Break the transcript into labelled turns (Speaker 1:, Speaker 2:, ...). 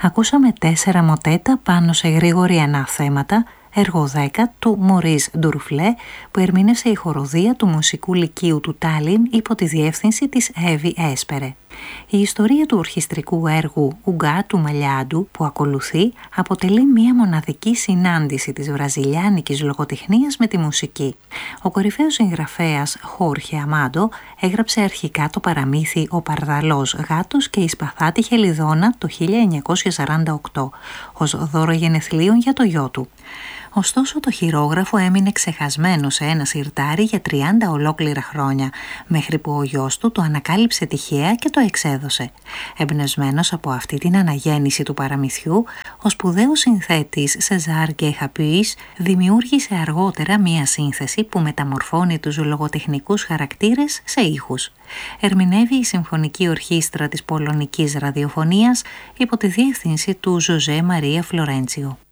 Speaker 1: Ακούσαμε 4 μοτέτα πάνω σε γρηγοριανά θέματα, έργο 10 του Μωρίς Ντουρφλέ, που ερμήνευσε η χοροδία του Μουσικού Λυκείου του Τάλιν υπό τη διεύθυνση της Εύη Έσπερε. Η ιστορία του ορχιστρικού έργου «Ουγγά του Μαλιάντου» που ακολουθεί αποτελεί μία μοναδική συνάντηση της βραζιλιάνικης λογοτεχνίας με τη μουσική. Ο κορυφαίος συγγραφέας Χόρχε Αμάντο έγραψε αρχικά το παραμύθι «Ο Παρδαλός Γάτος και η Σπαθάτη Χελιδόνα» το 1948 ως δώρο γενεθλίων για το γιο του. Ωστόσο το χειρόγραφο έμεινε ξεχασμένο σε ένα σιρτάρι για 30 ολόκληρα χρόνια, μέχρι που ο γιος του το ανακάλυψε τυχαία και το εξέδωσε. Εμπνευσμένος από αυτή την αναγέννηση του παραμυθιού, ο σπουδαίος συνθέτης Σεζάρ Γκεχαπουής δημιούργησε αργότερα μία σύνθεση που μεταμορφώνει τους λογοτεχνικούς χαρακτήρες σε ήχους. Ερμηνεύει η Συμφωνική Ορχήστρα της Πολωνικής Ραδιοφωνίας υπό τη διεύθυνση του Ζωζέ Μαρία Φλορέντσιο.